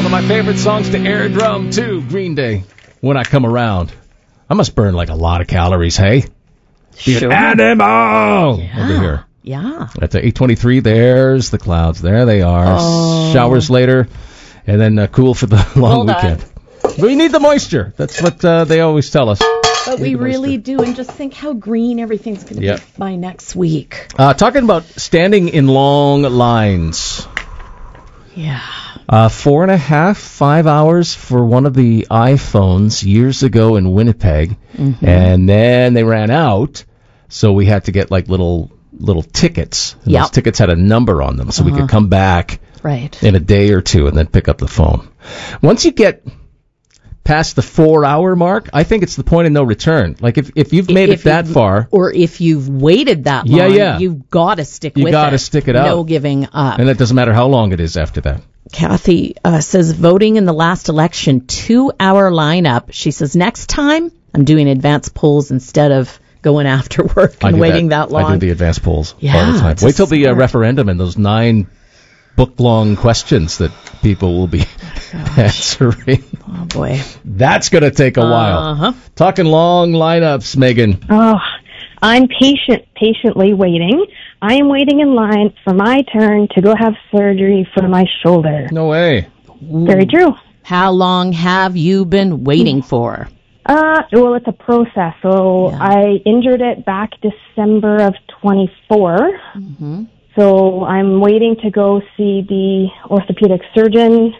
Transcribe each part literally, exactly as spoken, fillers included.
of my favorite songs to air drum, too. Green Day, When I Come Around. I must burn like a lot of calories, hey? Sure. An animal! Yeah. Over here. Yeah. At the eight twenty-three, there's the clouds. There they are. Oh. Showers later, and then uh, cool for the long Hold weekend. On. We need the moisture. That's what uh, they always tell us. But we really do, and just think how green everything's going to yep. be by next week. Uh, talking about standing in long lines. Yeah. Uh, four and a half, five hours for one of the iPhones years ago in Winnipeg, mm-hmm. and then they ran out, so we had to get like little little tickets. And yep. Those tickets had a number on them, so uh-huh. we could come back right. in a day or two and then pick up the phone. Once you get past the four-hour mark, I think it's the point of no return. Like if if you've made if it that far, or if you've waited that long, yeah, yeah. you've got to stick you with gotta it. You got to stick it out. No giving up. And it doesn't matter how long it is after that. Kathy uh, says, voting in the last election, two-hour lineup. She says, next time, I'm doing advanced polls instead of going after work and waiting that. that long. I do the advanced polls yeah, all the time. Wait till the uh, referendum and those nine book-long questions that people will be answering. Oh, boy. That's going to take a while. Uh-huh. Talking long lineups, Megan. Oh, I'm patient, patiently waiting. I am waiting in line for my turn to go have surgery for my shoulder. No way. Very true. How long have you been waiting for? Uh, well, it's a process. So yeah. I injured it back December of twenty-four. Mm-hmm. So I'm waiting to go see the orthopedic surgeon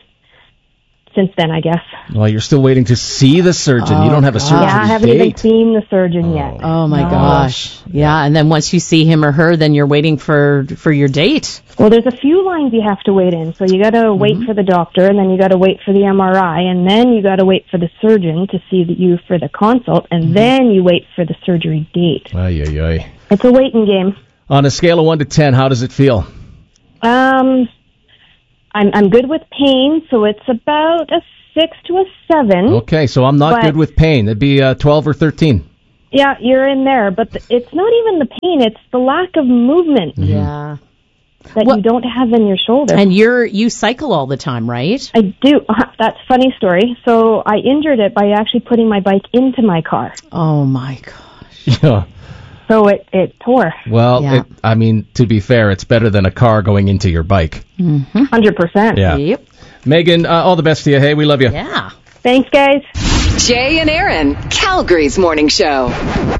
since then, I guess. Well, you're still waiting to see the surgeon. Oh, you don't have a surgery Yeah, I haven't date. even seen the surgeon oh. yet. Oh, my no. gosh. Yeah, and then once you see him or her, then you're waiting for for your date. Well, there's a few lines you have to wait in. So you got to wait mm-hmm. for the doctor, and then you got to wait for the M R I, and then you got to wait for the surgeon to see you for the consult, and mm-hmm. then you wait for the surgery date. Ay, ay, ay. It's a waiting game. On a scale of one to ten, how does it feel? Um, I'm I'm good with pain, so it's about a six to a seven. Okay, so I'm not good with pain. It'd be uh, twelve or thirteen. Yeah, you're in there, but the, it's not even the pain; it's the lack of movement. Mm-hmm. Yeah, that well, you don't have in your shoulder. And you're you cycle all the time, right? I do. That's a funny story. So I injured it by actually putting my bike into my car. Oh my gosh. Yeah. So it, it tore. Well, yeah. it, I mean, to be fair, it's better than a car going into your bike. Mm-hmm. one hundred percent. Yeah. Yep. Megan, uh, all the best to you. Hey, we love you. Yeah. Thanks, guys. Jay and Aaron, Calgary's morning show.